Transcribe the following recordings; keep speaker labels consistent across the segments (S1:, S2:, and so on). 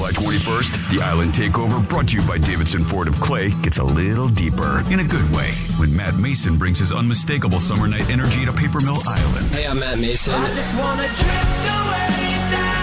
S1: July 21st, the Island Takeover, brought to you by Davidson Ford of Clay, gets a little deeper, in a good way, when Matt Mason brings his unmistakable summer night energy to Paper Mill Island.
S2: Hey, I'm Matt Mason.
S3: I just want to drift away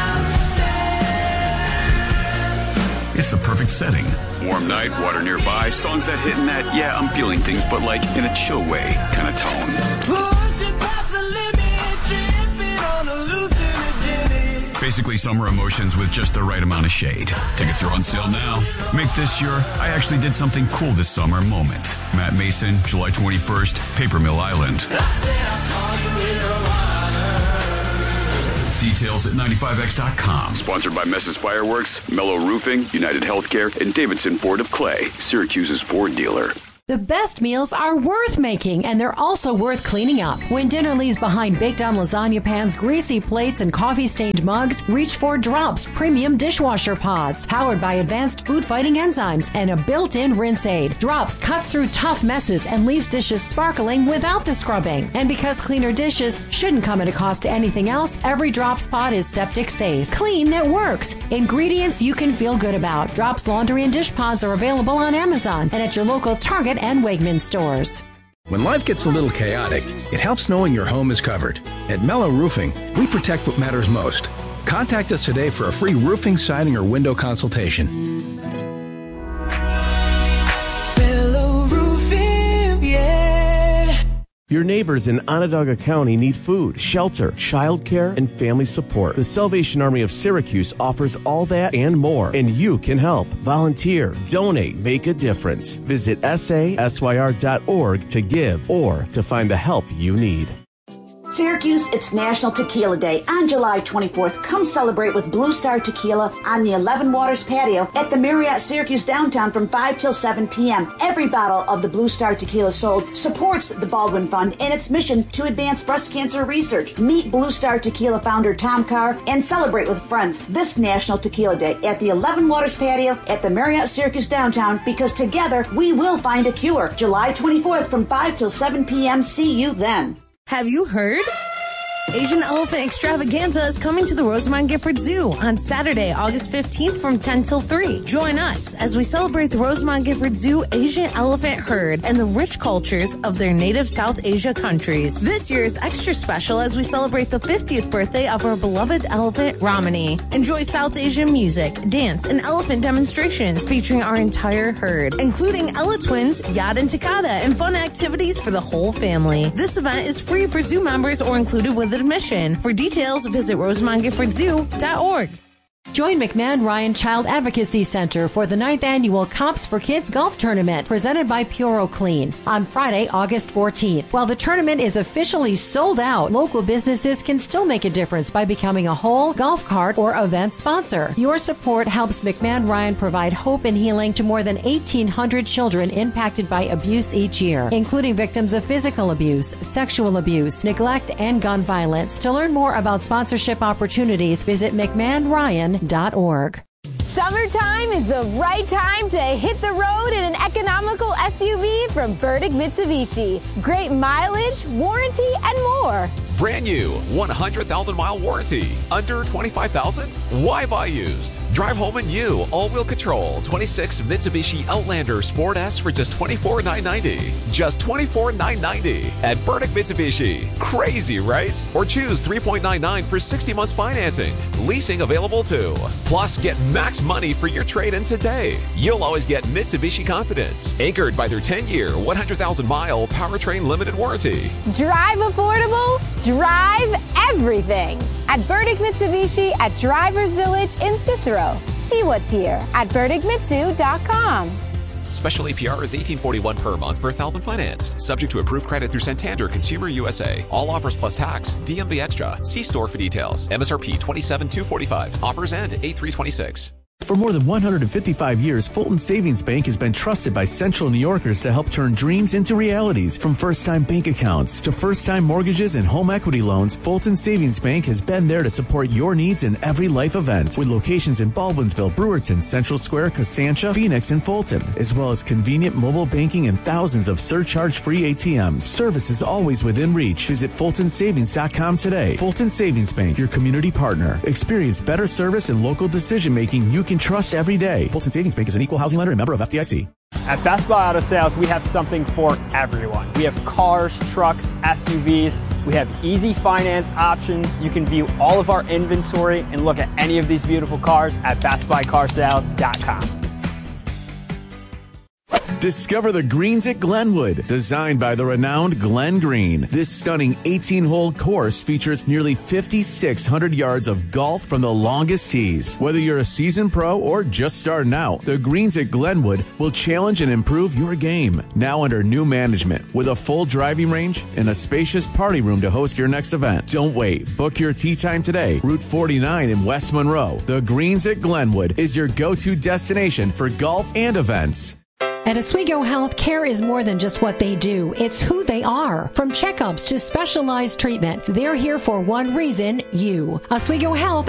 S3: downstairs.
S1: It's the perfect setting. Warm night, water nearby, songs that hit in that, yeah, I'm feeling things, but like in a chill way kind of tone.
S3: Pushing past the limit, tripping on a hallucinogenic.
S1: Basically summer emotions with just the right amount of shade. Tickets are on sale now. Make this your I actually did something cool this summer moment. Matt Mason, July 21st, Paper Mill Island.
S3: I said I saw you in the water.
S1: Details at 95x.com. Sponsored by Mess's Fireworks, Mellow Roofing, United Healthcare, and Davidson Ford of Clay, Syracuse's Ford dealer.
S4: The best meals are worth making, and they're also worth cleaning up. When dinner leaves behind baked-on lasagna pans, greasy plates, and coffee-stained mugs, reach for Drops Premium Dishwasher Pods, powered by advanced food-fighting enzymes and a built-in rinse aid. Drops cuts through tough messes and leaves dishes sparkling without the scrubbing. And because cleaner dishes shouldn't come at a cost to anything else, every Drops pod is septic safe. Clean that works. Ingredients you can feel good about. Drops Laundry and Dish Pods are available on Amazon and at your local Target and Wegmans stores.
S5: When life gets a little chaotic, it helps knowing your home is covered. At Mellow Roofing, we protect what matters most. Contact us today for a free roofing, siding, or window consultation.
S3: Mellow Roofing, yeah.
S6: Your neighbors in Onondaga County need food, shelter, childcare, and family support. The Salvation Army of Syracuse offers all that and more, and you can help. Volunteer, donate, make a difference. Visit sasyr.org to give or to find the help you need.
S7: Syracuse, it's National Tequila Day on July 24th. Come celebrate with Blue Star Tequila on the 11 Waters patio at the Marriott Syracuse downtown from 5 till 7 p.m. Every bottle of the Blue Star Tequila sold supports the Baldwin Fund and its mission to advance breast cancer research. Meet Blue Star Tequila founder Tom Carr and celebrate with friends this National Tequila Day at the 11 Waters patio at the Marriott Syracuse downtown, because together we will find a cure. July 24th from 5 till 7 p.m. See you then.
S8: Have you heard? Asian Elephant Extravaganza is coming to the Rosamond Gifford Zoo on Saturday, August 15th from 10 till 3. Join us as we celebrate the Rosamond Gifford Zoo Asian elephant herd and the rich cultures of their native South Asia countries. This year is extra special as we celebrate the 50th birthday of our beloved elephant, Ramani. Enjoy South Asian music, dance, and elephant demonstrations featuring our entire herd, including Ella Twins, Yad and Takada, and fun activities for the whole family. This event is free for zoo members or included with admission. For details, visit RosamondGiffordZoo.org.
S4: Join McMahon Ryan Child Advocacy Center for the 9th Annual Cops for Kids Golf Tournament, presented by Puro Clean, on Friday, August 14th. While the tournament is officially sold out, local businesses can still make a difference by becoming a whole golf cart or event sponsor. Your support helps McMahon Ryan provide hope and healing to more than 1,800 children impacted by abuse each year, including victims of physical abuse, sexual abuse, neglect, and gun violence. To learn more about sponsorship opportunities, visit McMahonRyan.org.
S9: Summertime is the right time to hit the road in an economical SUV from Burdick Mitsubishi. Great mileage, warranty, and more.
S10: Brand new 100,000-mile warranty. Under $25,000? Why buy used? Drive home in new all-wheel control 26 Mitsubishi Outlander Sport S for just $24,990. Just $24,990 at Burdick Mitsubishi. Crazy, right? Or choose 3.99 for 60 months financing. Leasing available too. Plus, get max money for your trade-in today. You'll always get Mitsubishi confidence, anchored by their 10-year, 100,000-mile powertrain limited warranty.
S9: Drive affordable, drive everything. At Burdick Mitsubishi at Drivers Village in Cicero. See what's here at burdickmitsu.com.
S10: Special APR is $18.41 per month per thousand financed. Subject to approved credit through Santander Consumer USA. All offers plus tax. DMV Extra. See store for details. MSRP $27,245. Offers end 8/3/26.
S6: For more than 155 years, Fulton Savings Bank has been trusted by Central New Yorkers to help turn dreams into realities. From first-time bank accounts to first-time mortgages and home equity loans, Fulton Savings Bank has been there to support your needs in every life event. With locations in Baldwinsville, Brewerton, Central Square, Costanza, Phoenix, and Fulton, as well as convenient mobile banking and thousands of surcharge-free ATMs. Service is always within reach. Visit FultonSavings.com today. Fulton Savings Bank, your community partner. Experience better service and local decision-making you can can trust every day. Fulton Savings Bank is an equal housing lender and member of FDIC.
S2: At Best Buy Auto Sales, we have something for everyone. We have cars, trucks, SUVs. We have easy finance options. You can view all of our inventory and look at any of these beautiful cars at BestBuyCarsales.com.
S6: Discover the greens at Glenwood, designed by the renowned Glenn Green. This stunning 18-hole course features nearly 5,600 yards of golf from the longest tees. Whether you're a seasoned pro or just starting out, the greens at Glenwood will challenge and improve your game. Now under new management, with a full driving range and a spacious party room to host your next event. Don't wait. Book your tee time today. Route 49 in West Monroe. The greens at Glenwood is your go-to destination for golf and events.
S4: At Oswego Health, care is more than just what they do. It's who they are. From checkups to specialized treatment, they're here for one reason, you. Oswego Health